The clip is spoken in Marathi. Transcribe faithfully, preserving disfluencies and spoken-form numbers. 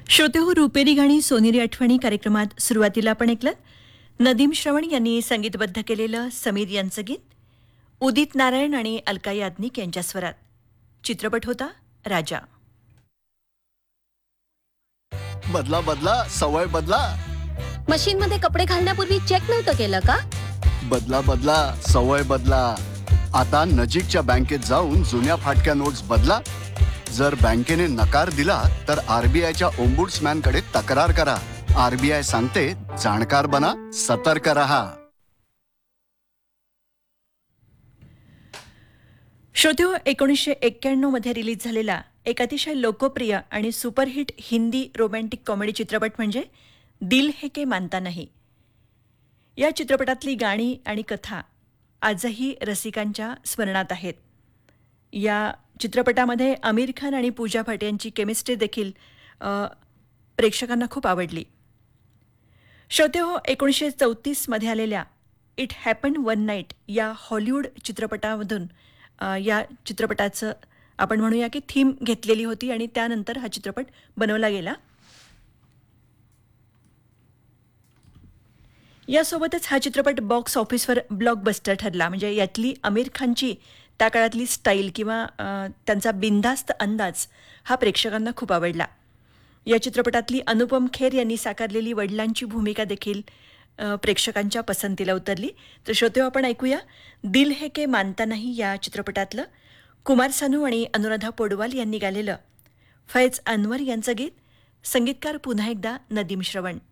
श्रोतेहो, रुपेरी गाणी सोनेरी आठवणी कार्यक्रमात सुरुवातीला आपण ऐकलं नदीम श्रवण यांनी संगीतबद्ध केलेलं समीर यांचं गीत, उदित नारायण आणि अलका याज्ञिक यांच्या स्वरात. चित्रपट होता राजा. बदला बदला सवय बदला. मशीन मध्ये कपडे घालण्यापूर्वी चेक नव्हतं केलं का? बदला बदला सवय बदला. आता नजीकच्या बँकेत जाऊन जुन्या फाटक्या नोट्स बदला. जर बँकेने नकार दिला तर आरबीआयच्या ओम्बुड्समॅन कडे तक्रार करा. आरबीआय सांगते, जाणकार बना, सतर्क रहा. श्रोतेहो, एकोणीसशे एक्क्याण्णव मध्ये रिलीज झालेला एक अतिशय लोकप्रिय आणि सुपरहिट हिंदी रोमॅन्टिक कॉमेडी चित्रपट म्हणजे दिल है के मानता नहीं. या चित्रपटातली गाणी आणि कथा आजही रसिकांच्या स्मरणात आहेत. या चित्रपटामध्ये आमिर खान आणि पूजा भाट यांची केमिस्ट्री देखील अ, प्रेक्षकांना खूप आवडली. श्रोतेहो, एकोणीसशे चौतीसमध्ये आलेल्या इट हॅपन वन नाईट या हॉलिवूड चित्रपटामधून अ, या चित्रपटाचं आपण म्हणूया की थीम घेतलेली होती आणि त्यानंतर हा चित्रपट बनवला गेला. यासोबतच हा चित्रपट बॉक्स ऑफिसवर ब्लॉकबस्टर ठरला. म्हणजे यातली आमिर खानची त्या काळातली स्टाईल किंवा अ, त्यांचा बिनधास्त अंदाज हा प्रेक्षकांना खूप आवडला. या चित्रपटातली अनुपम खेर यांनी साकारलेली वडिलांची भूमिका देखील अ, प्रेक्षकांच्या पसंतीला उतरली. तर श्रोतेहो, आपण ऐकूया दिल है के मानता नहीं या चित्रपटातलं कुमार सानू आणि अनुराधा पौडवाल यांनी गायलेलं फैज अनवर यांचं गीत. संगीतकार पुन्हा एकदा नदीम श्रवण.